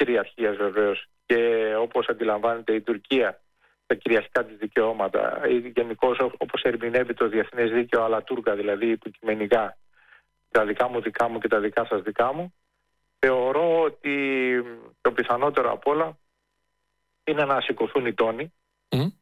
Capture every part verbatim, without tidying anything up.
κυριαρχίας βεβαίως και όπως αντιλαμβάνεται η Τουρκία τα κυριαρχικά της δικαιώματα, γενικώς όπως ερμηνεύει το διεθνές δίκαιο αλλά τούρκα, δηλαδή υποκειμενικά, τα δικά μου δικά μου και τα δικά σας δικά μου, θεωρώ ότι το πιθανότερο απ' όλα είναι να σηκωθούν οι τόνοι. Mm.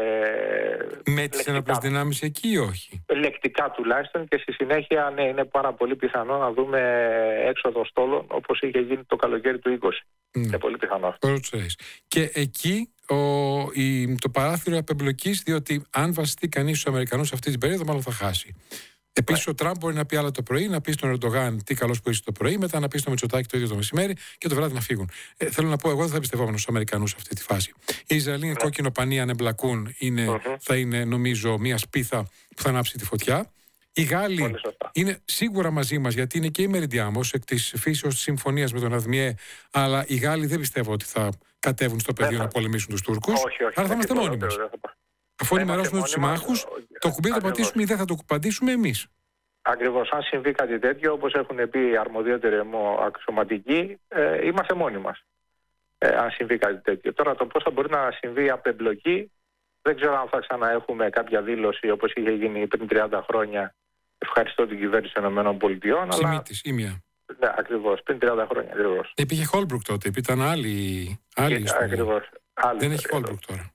Ε, με τις ενόπλες δυνάμεις εκεί ή όχι? Λεκτικά τουλάχιστον, και στη συνέχεια ναι, είναι πάρα πολύ πιθανό να δούμε έξοδο στόλων όπως είχε γίνει το καλοκαίρι του είκοσι. Mm. Είναι πολύ πιθανό. Και εκεί ο, η, το παράθυρο απεμπλοκής, διότι αν βασιστεί κανείς στους Αμερικανούς αυτή την περίοδο, μάλλον θα χάσει. Επίσης, ναι. Ο Τραμπ μπορεί να πει άλλα το πρωί, να πει στον Ερντογάν τι καλός που είσαι το πρωί, μετά να πει στο Μητσοτάκη το ίδιο το μεσημέρι και το βράδυ να φύγουν. Ε, θέλω να πω, εγώ δεν θα πιστευόμουν στους Αμερικανούς σε αυτή τη φάση. Οι Ισραηλοί είναι ναι. κόκκινο πανί, αν εμπλακούν, είναι, uh-huh. θα είναι νομίζω μια σπίθα που θα ανάψει τη φωτιά. Οι Γάλλοι είναι σίγουρα μαζί μας, γιατί είναι και η Μεριντιάμος εκ της φύσεως της συμφωνίας με τον Αδμιέ, αλλά οι Γάλλοι δεν πιστεύω ότι θα κατέβουν στο πεδίο να πολεμήσουν τους Τούρκους. Όχι, όχι, άρα θα είμαστε μόνοι μας. Αφού ενημερώσουμε τους συμμάχους, το κουμπί θα το πατήσουμε ή δεν θα το πατήσουμε εμείς. Ακριβώς, αν συμβεί κάτι τέτοιο, όπως έχουν πει οι αρμοδιότεροι αξιωματικοί, ε, είμαστε μόνοι μας. Ε, αν συμβεί κάτι τέτοιο. Τώρα το πώς θα μπορεί να συμβεί απεμπλοκή, δεν ξέρω αν θα ξαναέχουμε κάποια δήλωση όπως είχε γίνει πριν τριάντα χρόνια. Ευχαριστώ την κυβέρνηση των ΗΠΑ. Ψημίτης ή μία. Ναι, ακριβώς, πριν τριάντα χρόνια ακριβώς. Υπήρχε Χόλμπρουκ τότε, ήταν άλλη, άλλη ιστορία. Ακριβώς. Άλλη δεν ιστορία. έχει Χόλμπρουκ τώρα.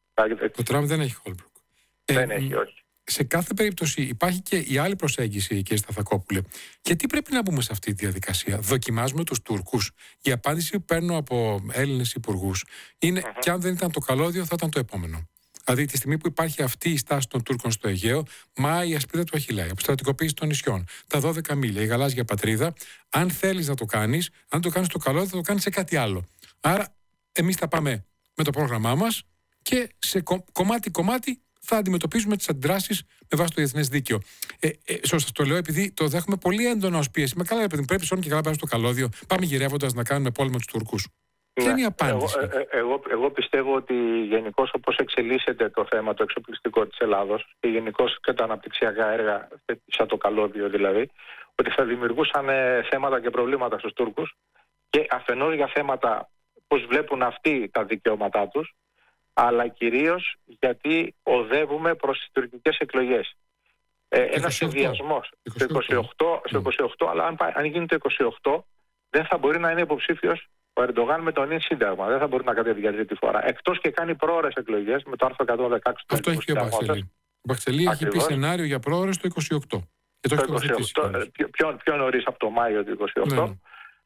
Ο Τραμπ δεν έχει Χόλμπρουκ. Δεν ε, έχει, όχι. Σε κάθε περίπτωση υπάρχει και η άλλη προσέγγιση, κύριε Σταθακόπουλε. Γιατί πρέπει να μπούμε σε αυτή τη διαδικασία? Δοκιμάζουμε τους Τούρκους. Η απάντηση που παίρνω από Έλληνες υπουργούς είναι uh-huh. και αν δεν ήταν το καλώδιο θα ήταν το επόμενο. Δηλαδή τη στιγμή που υπάρχει αυτή η στάση των Τούρκων στο Αιγαίο, μα η ασπίδα του Αχιλλέα, η αποστρατικοποίηση των νησιών, τα δώδεκα μίλια, η γαλάζια πατρίδα, αν θέλεις να το κάνεις, αν το κάνεις το καλώδιο, θα το κάνεις σε κάτι άλλο. Άρα εμείς θα πάμε με το πρόγραμμά μας και σε κομμάτι-κομμάτι θα αντιμετωπίζουμε τις αντιδράσεις με βάση το διεθνές δίκαιο. Ε, ε, Σωστά το λέω, επειδή το δέχομαι πολύ έντονα ως πίεση. Με καλά, επειδή πρέπει σώνει και καλά πέρα στο καλώδιο. Πάμε γυρεύοντας να κάνουμε πόλεμο τους Τούρκους. Ναι. Ποια είναι η απάντηση? Εγώ, ε, εγώ, εγώ πιστεύω ότι γενικώς όπως εξελίσσεται το θέμα το εξοπλιστικό της Ελλάδος και γενικώς και τα αναπτυξιακά έργα, σαν το καλώδιο δηλαδή, ότι θα δημιουργούσαν ε, θέματα και προβλήματα στους Τούρκους και αφενός για θέματα πώς βλέπουν αυτοί τα δικαιώματά τους, αλλά κυρίως γιατί οδεύουμε προς τις τουρκικές εκλογές. Ε, ένας συνδυασμός στο είκοσι οκτώ, στο είκοσι οκτώ, αλλά αν, αν γίνει το είκοσι οκτώ δεν θα μπορεί να είναι υποψήφιος ο Ερντογάν με τον ίν σύνταγμα. Δεν θα μπορεί να κατέβει για τρίτη φορά. Εκτός και κάνει πρόωρες εκλογές με το άρθρο εκατόν δεκαέξι του Αυτό έχει και ο Μπαχτσελή. Ο Μπαχτσελή έχει πει σενάριο για πρόωρες το είκοσι οκτώ. Και το, το είκοσι οκτώ πιο, πιο, πιο νωρίς από το Μάιο του είκοσι οκτώ. Ναι.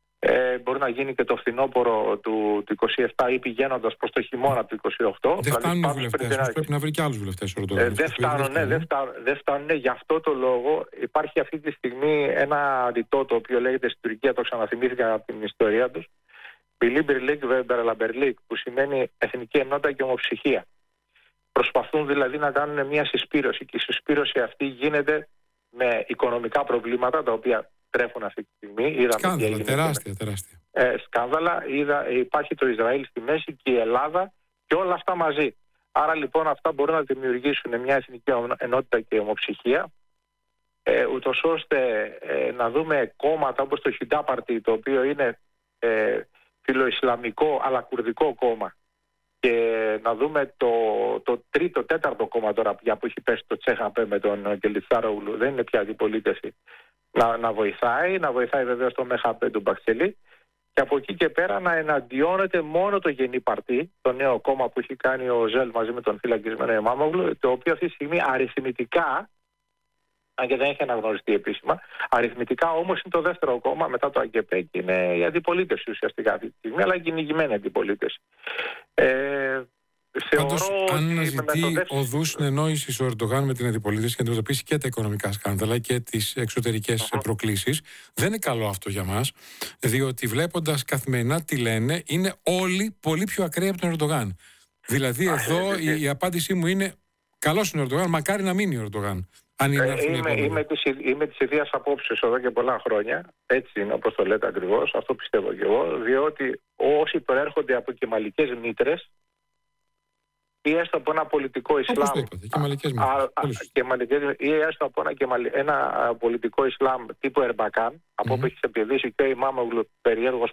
Ε, μπορεί να γίνει και το φθινόπωρο του, του είκοσι επτά ή πηγαίνοντας προς το χειμώνα του είκοσι οκτώ. Δεν δηλαδή, φτάνουν οι βουλευτές, πρέπει, πρέπει να βρει και άλλους βουλευτές. Ε, δεν φτάνουν, ναι, δεν φτάνουν, δεν φτάνουν. Γι' αυτό το λόγο υπάρχει αυτή τη στιγμή ένα ρητό το οποίο λέγεται στην Τουρκία, το ξαναθυμήθηκαν από την ιστορία τους, Μπιλίμπερλικ Βεμπερλαμπερλικ, που σημαίνει εθνική ενότητα και ομοψυχία. Προσπαθούν δηλαδή να κάνουν μια συσπήρωση και η συσπήρωση αυτή γίνεται με οικονομικά προβλήματα τα οποία τρέφουν αυτή τη στιγμή. Σκάνδαλα, τεράστια, τεράστια. Ε, σκάνδαλα, είδα, υπάρχει το Ισραήλ στη μέση και η Ελλάδα και όλα αυτά μαζί. Άρα λοιπόν αυτά μπορούν να δημιουργήσουν μια εθνική ενότητα και ομοψυχία, ε, ούτως ώστε ε, να δούμε κόμματα όπως το Χιντάπαρτι, το οποίο είναι ε, φιλοϊσλαμικό αλλά κουρδικό κόμμα, και να δούμε το, το τρίτο, τέταρτο κόμμα τώρα πια που έχει πέσει το Τσέχαπε με τον Κελιτσάρογλου, δεν είναι πια αντιπολίτευση, να, να βοηθάει, να βοηθάει βεβαίως το ΜΕΧΑΠΕ του Μπαχτσελή, και από εκεί και πέρα να εναντιώνεται μόνο το Γενή Παρτί, το νέο κόμμα που έχει κάνει ο Ζέλ μαζί με τον φυλακισμένο Εμάμογλου, το οποίο αυτή τη στιγμή αριθμητικά, αν και δεν έχει αναγνωριστεί επίσημα, αριθμητικά όμως είναι το δεύτερο κόμμα μετά το ΑΚΕΠΕ και είναι η αντιπολίτευση ουσιαστικά αυτή τη στιγμή, αλλά κυνηγημένη αντιπολίτευση. Ε, Πάντως, αν αναζητεί δεύτερο... οδούς συνεννόησης ο Ερντογάν με την αντιπολίτευση και αντιμετωπίσει και τα οικονομικά σκάνδαλα και τις εξωτερικές uh-huh. προκλήσεις, δεν είναι καλό αυτό για μας, διότι βλέποντας καθημερινά τι λένε, είναι όλοι πολύ πιο ακραίοι από τον Ερντογάν. Δηλαδή, εδώ η, η απάντησή μου είναι: καλός είναι ο Ερντογάν, μακάρι να μείνει ο Ερντογάν. Αν είναι ε, είμαι, είμαι, της, είμαι της ιδίας απόψεως εδώ και πολλά χρόνια. Έτσι είναι, όπως το λέτε ακριβώς. Αυτό πιστεύω και εγώ. Διότι όσοι προέρχονται από κεμαλικές μήτρες ή έστω από ένα πολιτικό Ισλάμ, ή έστω από ένα, κεμαλι, ένα πολιτικό Ισλάμ τύπου Ερμπακάν, mm-hmm. από όπου έχει επιδίσει και ο Ημάμογλου, περίεργος